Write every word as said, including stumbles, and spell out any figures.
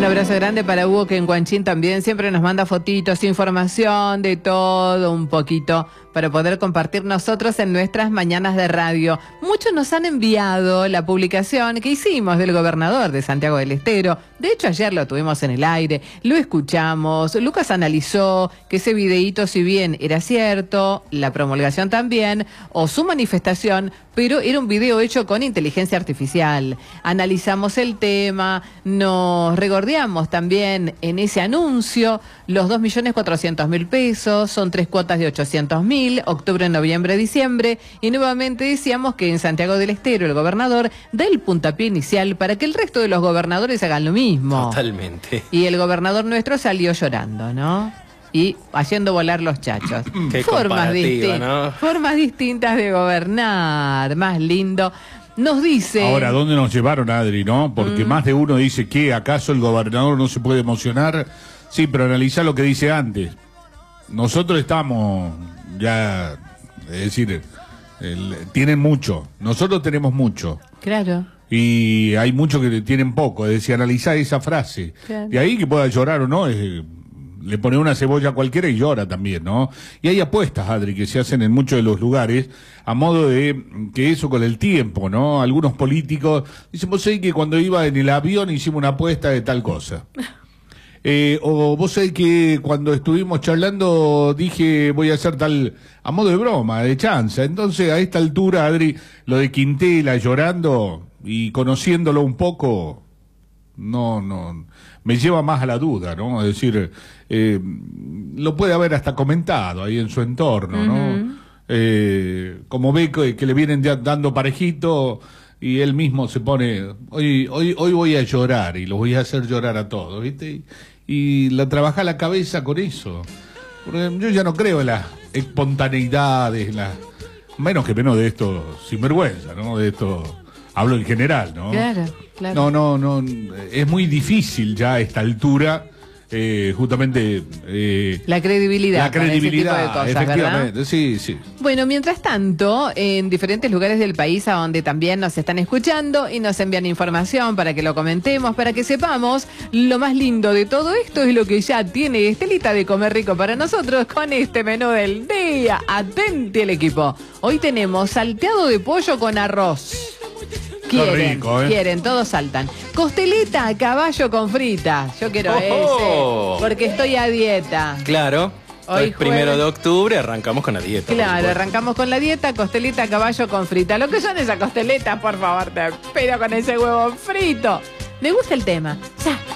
abrazo grande para Hugo, que en Guanchín también siempre nos manda fotitos, información de todo un poquito para poder compartir nosotros en nuestras mañanas de radio. Muchos nos han enviado la publicación que hicimos del gobernador de Santiago del Estero. De hecho, ayer lo tuvimos en el aire, lo escuchamos. Lucas analizó que ese videíto, si bien era cierto, la promulgación también, o su manifestación, pero era un video hecho con inteligencia artificial. Analizamos el tema, nos regordeamos también en ese anuncio, los dos millones cuatrocientos mil pesos, son tres cuotas de ochocientos mil, octubre, noviembre, diciembre, y nuevamente decíamos que en Santiago del Estero el gobernador da el puntapié inicial para que el resto de los gobernadores hagan lo mismo. Totalmente. Y el gobernador nuestro salió llorando, ¿no? Y haciendo volar los chachos. Qué formas, disti ¿no? formas distintas de gobernar, más lindo. Nos dice... Ahora, ¿dónde nos llevaron, Adri, no? Porque mm. más de uno dice que ¿acaso el gobernador no se puede emocionar? Sí, pero analizá lo que dice antes. Nosotros estamos ya, es decir, el, tienen mucho. Nosotros tenemos mucho. Claro. Y hay muchos que tienen poco. Es decir, analizá esa frase. Claro. De ahí que pueda llorar o no, es... le pone una cebolla a cualquiera y llora también, ¿no? Y hay apuestas, Adri, que se hacen en muchos de los lugares, a modo de que eso con el tiempo, ¿no? Algunos políticos dicen, vos sabés que cuando iba en el avión hicimos una apuesta de tal cosa. Eh, o vos sabés que cuando estuvimos charlando dije voy a hacer tal, a modo de broma, de chanza. Entonces a esta altura, Adri, lo de Quintela llorando y conociéndolo un poco... no, no, me lleva más a la duda, ¿no? Es decir, eh, lo puede haber hasta comentado ahí en su entorno, uh-huh. ¿no? Eh, como ve que, que le vienen dando parejito y él mismo se pone, hoy, hoy, hoy voy a llorar y los voy a hacer llorar a todos, ¿viste? Y, y la trabaja la cabeza con eso. Porque yo ya no creo en las espontaneidades, la, menos que menos de esto sinvergüenza, ¿no? De esto... hablo en general, ¿no? Claro, claro. No, no, no, es muy difícil ya a esta altura, eh, justamente... Eh, la credibilidad. La credibilidad, ese tipo de cosas, efectivamente, ¿verdad? sí, sí. Bueno, mientras tanto, en diferentes lugares del país a donde también nos están escuchando y nos envían información para que lo comentemos, para que sepamos, lo más lindo de todo esto es lo que ya tiene Estelita de Comer Rico para nosotros con este menú del día. Atente el equipo. Hoy tenemos salteado de pollo con arroz. Quieren, rico, ¿eh? quieren, todos saltan. Costeleta a caballo con frita. Yo quiero oh, ese, porque estoy a dieta. Claro. Hoy es primero de octubre, arrancamos con la dieta. Claro, arrancamos con la dieta, costeleta a caballo con frita. Lo que son esas costeletas, por favor, te pido con ese huevo frito. Me gusta el tema. Ya.